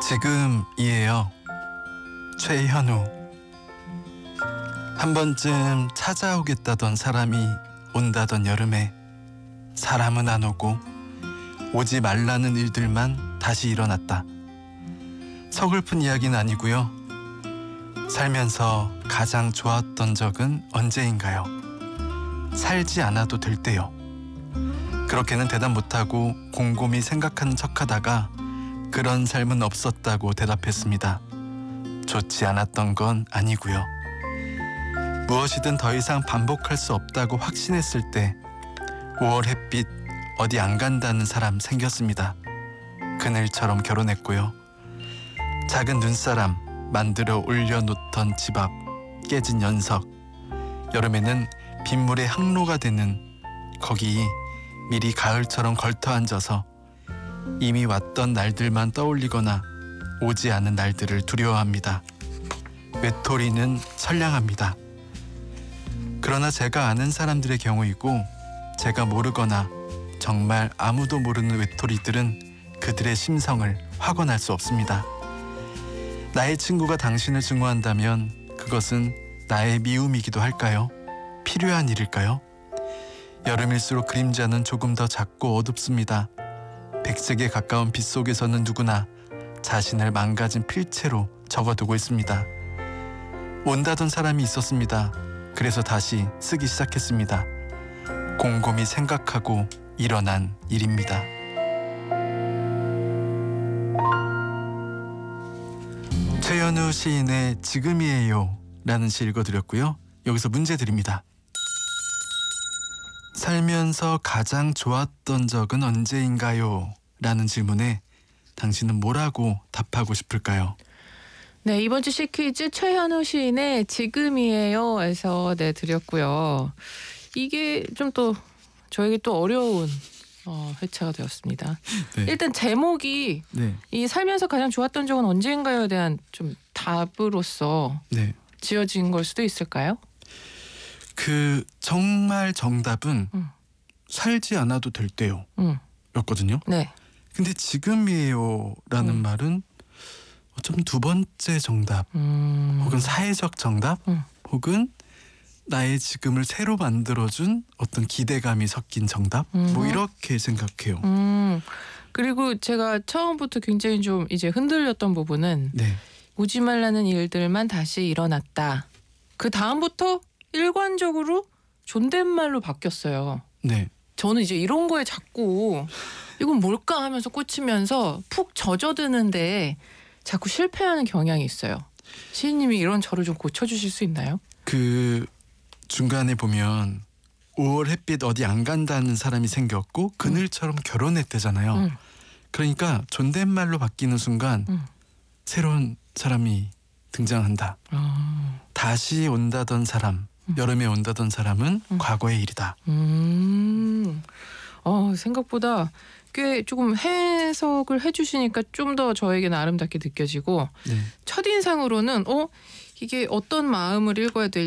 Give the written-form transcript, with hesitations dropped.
지금이에요. 최현우. 한 번쯤 찾아오겠다던 사람이 온다던 여름에 사람은 안 오고 오지 말라는 일들만 다시 일어났다. 서글픈 이야기는 아니고요. 살면서 가장 좋았던 적은 언제인가요? 살지 않아도 될 때요. 그렇게는 대답 못하고 곰곰이 생각하는 척하다가 그런 삶은 없었다고 대답했습니다. 좋지 않았던 건 아니고요. 무엇이든 더 이상 반복할 수 없다고 확신했을 때 5월 햇빛 어디 안 간다는 사람 생겼습니다. 그늘처럼 결혼했고요. 작은 눈사람 만들어 올려놓던 집 앞 깨진 연석, 여름에는 빗물의 항로가 되는 거기 미리 가을처럼 걸터 앉아서 이미 왔던 날들만 떠올리거나 오지 않은 날들을 두려워합니다. 외톨이는 선량합니다. 그러나 제가 아는 사람들의 경우이고 제가 모르거나 정말 아무도 모르는 외톨이들은 그들의 심성을 확언할 수 없습니다. 나의 친구가 당신을 증오한다면 그것은 나의 미움이기도 할까요? 필요한 일일까요? 여름일수록 그림자는 조금 더 작고 어둡습니다. 백색에 가까운 빛 속에서는 누구나 자신을 망가진 필체로 적어두고 있습니다. 온다던 사람이 있었습니다. 그래서 다시 쓰기 시작했습니다. 곰곰이 생각하고 일어난 일입니다. 최현우 시인의 지금이에요 라는 시 읽어드렸고요. 여기서 문제 드립니다. 살면서 가장 좋았던 적은 언제인가요? 라는 질문에 당신은 뭐라고 답하고 싶을까요? 네, 이번 주 시퀴즈 최현우 시인의 지금이에요 에서 드렸고요. 이게 좀 또 저에게 또 어려운 회차가 되었습니다. 네. 일단 제목이 네. 이 살면서 가장 좋았던 적은 언제인가요에 대한 좀 답으로서 네. 지어진 걸 수도 있을까요? 그 정말 정답은 살지 않아도 될 때요 였거든요. 네. 근데 지금이에요 라는 말은 어쩌면 두 번째 정답 혹은 사회적 정답 혹은 나의 지금을 새로 만들어준 어떤 기대감이 섞인 정답 뭐 이렇게 생각해요. 그리고 제가 처음부터 굉장히 좀 이제 흔들렸던 부분은 네. 오지 말라는 일들만 다시 일어났다. 그 다음부터 일관적으로 존댓말로 바뀌었어요. 네. 저는 이제 이런 거에 자꾸 이건 뭘까 하면서 꽂히면서 푹 젖어드는데 자꾸 실패하는 경향이 있어요. 시인님이 이런 저를 좀 고쳐주실 수 있나요? 그 중간에 보면 5월 햇빛 어디 안 간다는 사람이 생겼고 그늘처럼 결혼했대잖아요. 그러니까 존댓말로 바뀌는 순간 새로운 사람이 등장한다. 다시 온다던 사람, 여름에 온다던 사람은 과거의 일이다. 생각보다 꽤 조금 해석을 해주시니까 좀 더 저에게는 아름답게 느껴지고 네. 첫인상으로는 이게 어떤 마음을 읽어야 될지